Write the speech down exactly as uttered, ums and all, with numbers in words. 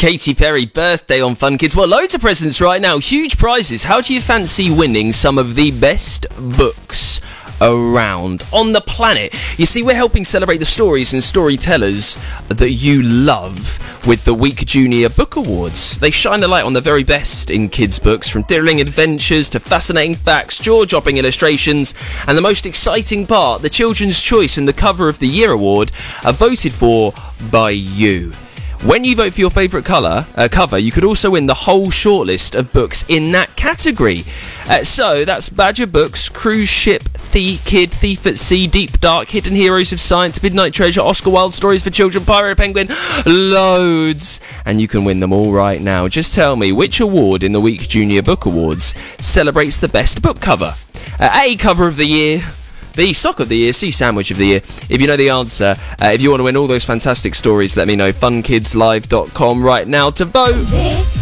Katy Perry birthday on Fun Kids. Well, loads of presents right now. Huge prizes. How do you fancy winning some of the best books around on the planet? You see, we're helping celebrate the stories and storytellers that you love with the Week Junior Book Awards. They shine a light on the very best in kids' books, from thrilling adventures to fascinating facts, jaw-dropping illustrations, and the most exciting part, the Children's Choice and the Cover of the Year award are voted for by you. When you vote for your favourite colour uh, cover, you could also win the whole shortlist of books in that category. Uh, so that's Badger Books, Cruise Ship, The Kid, Thief at Sea, Deep Dark, Hidden Heroes of Science, Midnight Treasure, Oscar Wilde Stories for Children, Pirate Penguin, loads. And you can win them all right now. Just tell me which award in the Week Junior Book Awards celebrates the best book cover. Uh, A, Cover of the Year. B, Sock of the Year. C, Sandwich of the Year. If you know the answer, uh, if you want to win all those fantastic stories, let me know. fun kids live dot com right now to vote. This